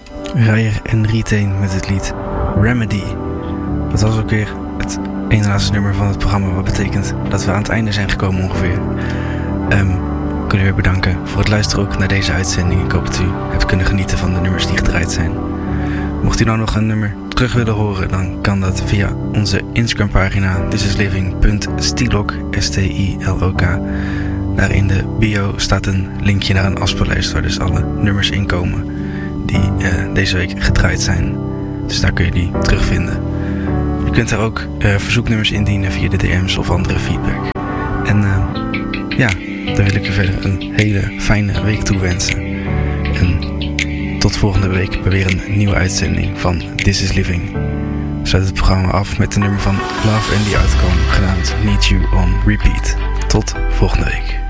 Ryer en Retain met het lied Remedy. Dat was ook weer het ene laatste nummer van het programma, wat betekent dat we aan het einde zijn gekomen ongeveer. Ik wil u weer bedanken voor het luisteren ook naar deze uitzending. Ik hoop dat u hebt kunnen genieten van de nummers die gedraaid zijn. Mocht u nou nog een nummer terug willen horen, dan kan dat via onze Instagram pagina thisisliving.stilok, STILOK. Daar in de bio staat een linkje naar een afspeellijst waar dus alle nummers in komen die deze week gedraaid zijn. Dus daar kun je die terugvinden. Je kunt daar ook verzoeknummers indienen via de DM's of andere feedback. En dan wil ik je verder een hele fijne week toewensen. En tot volgende week bij weer een nieuwe uitzending van This is Living. We sluiten het programma af met een nummer van Love and the Outcome genaamd Need You on Repeat. Tot volgende week.